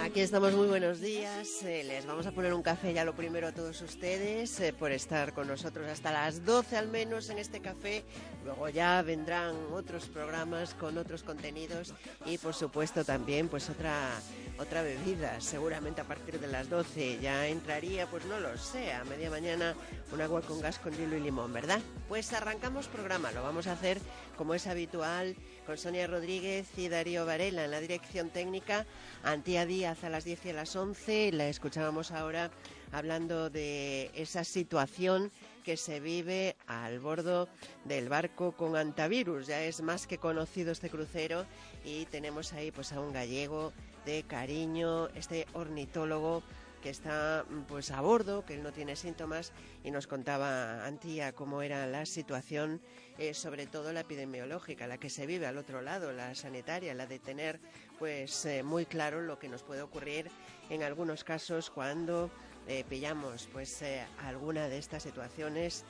Aquí estamos, muy buenos días. Les vamos a poner un café ya lo primero a todos ustedes por estar con nosotros hasta las 12 al menos en este café. Luego ya vendrán otros programas con otros contenidos y por supuesto también pues otra bebida. Seguramente a partir de las 12 ya entraría, pues no lo sé, a media mañana un agua con gas con hielo y limón, ¿verdad? Pues arrancamos programa, lo vamos a hacer como es habitual con Sonia Rodríguez y Darío Varela en la dirección técnica, Antía Díaz a las 10 y a las 11. La escuchábamos ahora hablando de esa situación que se vive al bordo del barco con antivirus. Ya es más que conocido este crucero y tenemos ahí pues a un gallego de cariño, este ornitólogo que está pues a bordo, que él no tiene síntomas, y nos contaba Antía cómo era la situación, sobre todo la epidemiológica, la que se vive al otro lado, la sanitaria, la de tener pues muy claro lo que nos puede ocurrir en algunos casos cuando pillamos pues alguna de estas situaciones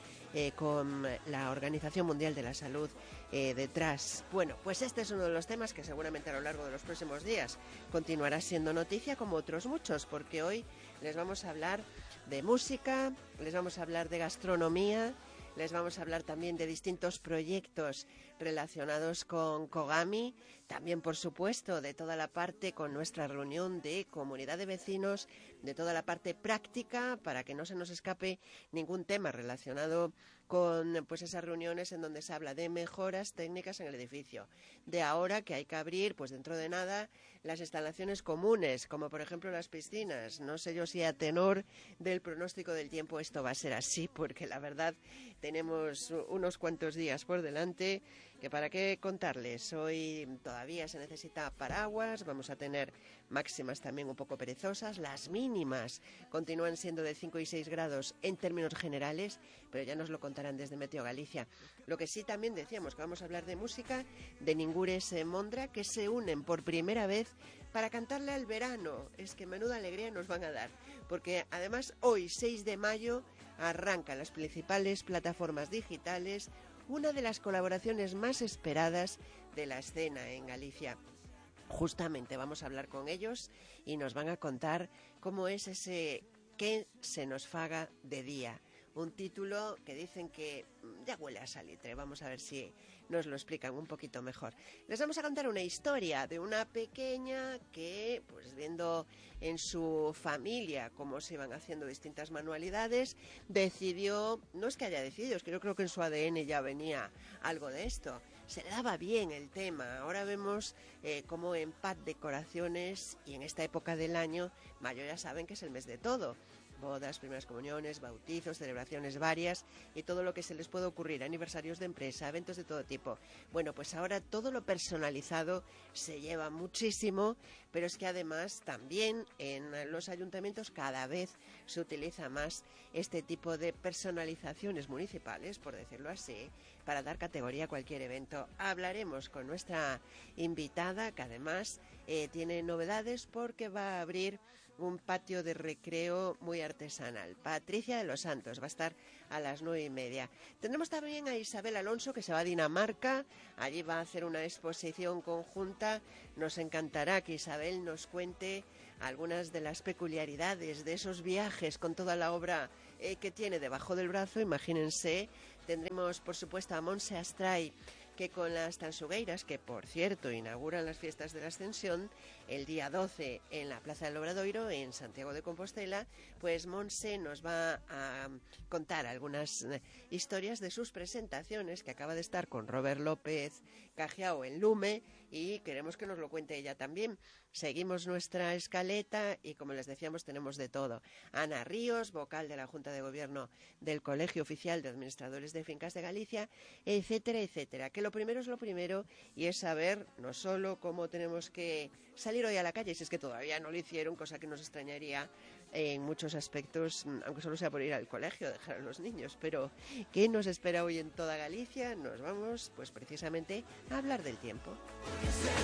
con la Organización Mundial de la Salud detrás. Bueno, pues este es uno de los temas que seguramente a lo largo de los próximos días continuará siendo noticia, como otros muchos, porque hoy les vamos a hablar de música, les vamos a hablar de gastronomía, les vamos a hablar también de distintos proyectos relacionados con Kogami, también por supuesto de toda la parte con nuestra reunión de comunidad de vecinos, de toda la parte práctica para que no se nos escape ningún tema relacionado con pues esas reuniones en donde se habla de mejoras técnicas en el edificio, de ahora que hay que abrir pues dentro de nada las instalaciones comunes, como por ejemplo las piscinas. No sé yo si a tenor del pronóstico del tiempo esto va a ser así, porque la verdad tenemos unos cuantos días por delante que para qué contarles. Hoy todavía se necesita paraguas, vamos a tener máximas también un poco perezosas, las mínimas continúan siendo de 5 y 6 grados en términos generales, pero ya nos lo contarán desde Meteo Galicia. Lo que sí también decíamos que vamos a hablar de música, de Ningures Mondra, que se unen por primera vez para cantarle al verano. Es que menuda alegría nos van a dar, porque además hoy 6 de mayo arrancan las principales plataformas digitales, una de las colaboraciones más esperadas de la escena en Galicia. Justamente vamos a hablar con ellos y nos van a contar cómo es ese que se nos faga de día. Un título que dicen que ya huele a salitre. Vamos a ver si nos lo explican un poquito mejor. Les vamos a contar una historia de una pequeña que, pues viendo en su familia cómo se iban haciendo distintas manualidades, decidió, no es que haya decidido, es que yo creo que en su ADN ya venía algo de esto. Se le daba bien el tema. Ahora vemos cómo en Paz Decoraciones, y en esta época del año, mayo ya saben que es el mes de todo. Bodas, primeras comuniones, bautizos, celebraciones varias y todo lo que se les puede ocurrir, aniversarios de empresa, eventos de todo tipo. Bueno, pues ahora todo lo personalizado se lleva muchísimo, pero es que además también en los ayuntamientos cada vez se utiliza más este tipo de personalizaciones municipales, por decirlo así, para dar categoría a cualquier evento. Hablaremos con nuestra invitada, que además tiene novedades porque va a abrir un patio de recreo muy artesanal. Patricia de los Santos va a estar a las 9:30. Tendremos también a Isabel Alonso, que se va a Dinamarca. Allí va a hacer una exposición conjunta. Nos encantará que Isabel nos cuente algunas de las peculiaridades de esos viajes con toda la obra que tiene debajo del brazo. Imagínense. Tendremos, por supuesto, a Montse Astray, que con las Tansugueiras, que por cierto inauguran las fiestas de la Ascensión el día 12 en la Plaza del Obradoiro, en Santiago de Compostela, pues Montse nos va a contar algunas historias de sus presentaciones, que acaba de estar con Robert López Cajiao en Lume, y queremos que nos lo cuente ella también. Seguimos nuestra escaleta y, como les decíamos, tenemos de todo. Ana Ríos, vocal de la Junta de Gobierno del Colegio Oficial de Administradores de Fincas de Galicia, etcétera, etcétera. Que lo primero es lo primero, y es saber no solo cómo tenemos que salir hoy a la calle, si es que todavía no lo hicieron, cosa que nos extrañaría en muchos aspectos, aunque solo sea por ir al colegio, dejar a los niños, pero ¿qué nos espera hoy en toda Galicia? Nos vamos pues precisamente a hablar del tiempo.